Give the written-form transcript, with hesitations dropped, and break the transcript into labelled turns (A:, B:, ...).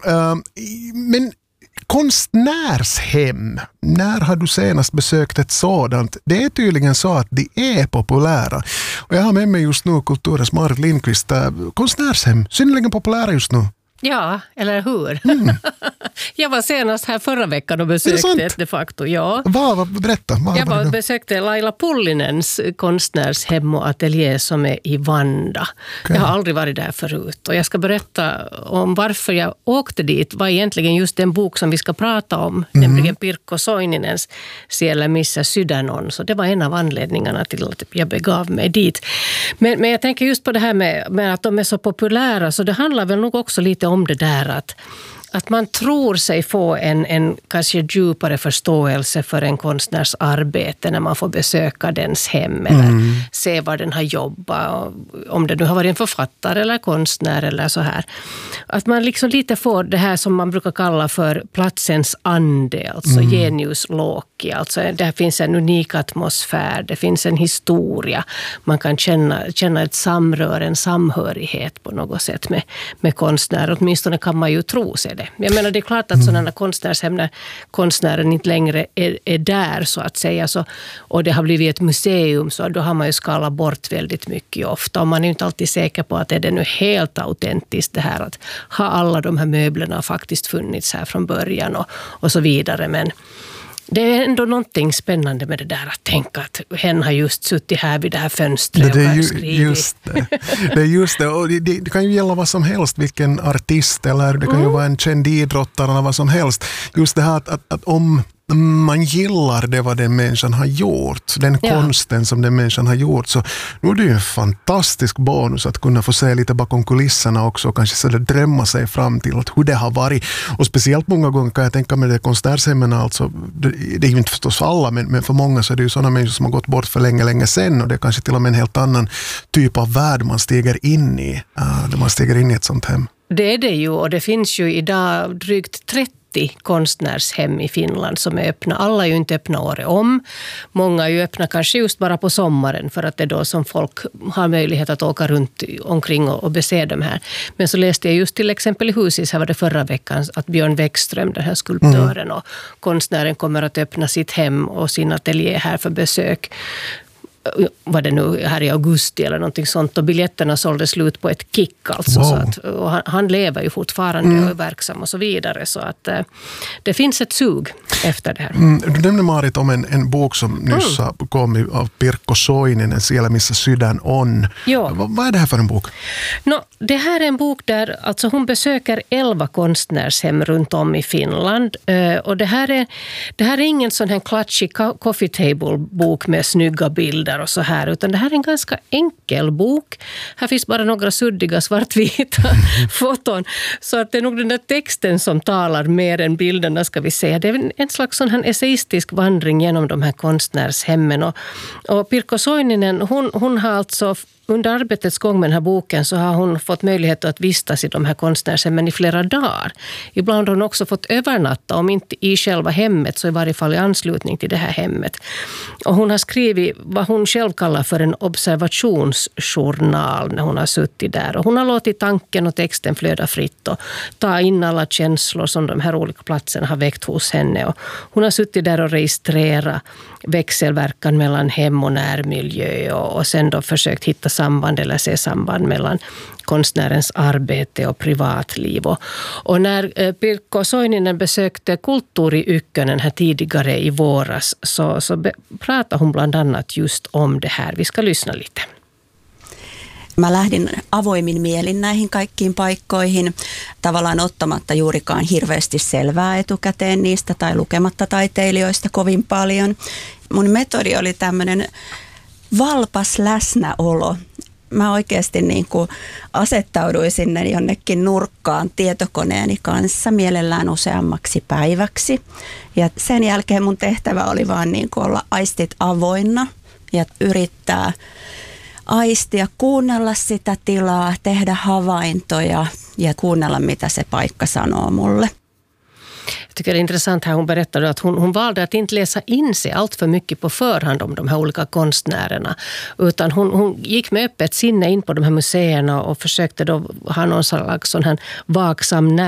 A: Men konstnärshem, när har du senast besökt ett sådant? Det är tydligen så att de är populära. Och jag har med mig just nu kulturens Marit Lindqvist. Konstnärshem, synnerligen populära just nu.
B: Ja, eller hur? Jag var senast här förra veckan och besökte de facto. Ja.
A: Berätta.
B: Jag besökte Laila Pullinens konstnärshem och ateljé som är i Vanda. Okay. Jag har aldrig varit där förut. Och jag ska berätta om varför jag åkte dit. Var egentligen just den bok som vi ska prata om. Nämligen Pirkko Soininens Siellä missä sydän on. Så det var en av anledningarna till att jag begav mig dit. Men jag tänker just på det här med att de är så populära. Så det handlar väl nog också lite om det där att man tror sig få en kanske djupare förståelse för en konstnärs arbete när man får besöka dens hem eller se var den har jobbat, om det nu har varit en författare eller konstnär eller så här. Att man liksom lite får det här som man brukar kalla för platsens ande, alltså genius loci, alltså där finns en unik atmosfär, det finns en historia, man kan känna ett samrör, en samhörighet på något sätt med konstnär, åtminstone kan man ju tro sig det. Jag menar, det är klart att sådana konstnärshem när konstnären inte längre är där så att säga och det har blivit ett museum så då har man ju skalat bort väldigt mycket ofta och man är ju inte alltid säker på att är det nu helt autentiskt det här att ha alla de här möblerna faktiskt funnits här från början och så vidare, men det är ändå någonting spännande med det där att tänka att hen har just suttit här vid det här fönstret och skrivit.
A: Det är just det. Och det kan ju gälla vad som helst, vilken artist eller det kan ju vara en känd idrottare eller vad som helst. Just det här att om man gillar det vad den människan har gjort, den konsten som den människan har gjort, så nu är det ju en fantastisk bonus att kunna få se lite bakom kulisserna också och kanske så drömma sig fram till att hur det har varit. Och speciellt många gånger kan jag tänka mig det konstnärshemmen, alltså, det är ju inte förstås alla, men för många så är det ju sådana människor som har gått bort för länge sedan och det är kanske till och med en helt annan typ av värld man stiger in i när man stiger in i ett sånt hem.
B: Det är det ju, och det finns ju idag drygt 30 konstnärshem i Finland som är öppna. Alla är ju inte öppna året om. Många är ju öppna kanske just bara på sommaren för att det är då som folk har möjlighet att åka runt omkring och bese dem här. Men så läste jag just till exempel i Husis, här var det förra veckan, att Björn Wäckström, den här skulptören och konstnären kommer att öppna sitt hem och sin ateljé här för besök. Var det nu här i augusti eller någonting sånt, och biljetterna sålde slut på ett kick alltså.
A: Wow.
B: Så att, och han lever ju fortfarande och är verksam och så vidare, så att det finns ett sug efter det här.
A: Du nämnde Marit om en bok som nyss kom av Pirkko Soininen, Siellä missä sydän on.
B: Ja.
A: Vad är det här för en bok?
B: Det här är en bok där alltså hon besöker 11 konstnärshem runt om i Finland, och det här är ingen sån här klatschig coffee table bok med snygga bilder och så här, utan det här är en ganska enkel bok. Här finns bara några suddiga svartvita foton, så att det är nog den där texten som talar mer än bilderna, ska vi säga. Det är en slags sån här essayistisk vandring genom de här konstnärshemmen, och Pirkko Soininen, hon har alltså under arbetets gång med den här boken så har hon fått möjlighet att vistas i de här konstnärshemmen i flera dagar. Ibland har hon också fått övernatta, om inte i själva hemmet så i varje fall i anslutning till det här hemmet. Och hon har skrivit vad hon själv kallar för en observationsjournal när hon har suttit där. Och hon har låtit tanken och texten flöda fritt och ta in alla känslor som de här olika platserna har väckt hos henne. Och hon har suttit där och registrerat växelverkan mellan hem och närmiljö och sen då försökt hitta samband eller se samband mellan konstnärens arbete och privatliv. Och när Pirkko Soininen besökte Kulttuuri Ykkönen här tidigare i våras så pratade hon bland annat just om det här. Vi ska lyssna lite.
C: Mä lähdin avoimin mielin näihin kaikkiin paikkoihin, tavallaan ottamatta juurikaan hirveästi selvää etukäteen niistä tai lukematta taiteilijoista kovin paljon. Mun metodi oli tämmöinen valpas läsnäolo. Mä oikeasti niin kuin asettauduin sinne jonnekin nurkkaan tietokoneeni kanssa mielellään useammaksi päiväksi. Ja sen jälkeen mun tehtävä oli vaan niin kuin olla aistit avoinna ja yrittää aistia, kuunnella sitä tilaa, tehdä havaintoja ja kuunnella mitä se paikka sanoo mulle.
B: Jag tycker det är intressant här, hon berättade att hon valde att inte läsa in sig allt för mycket på förhand om de här olika konstnärerna, utan hon gick med öppet sinne in på de här museerna och försökte då ha någon slags sån här vaksam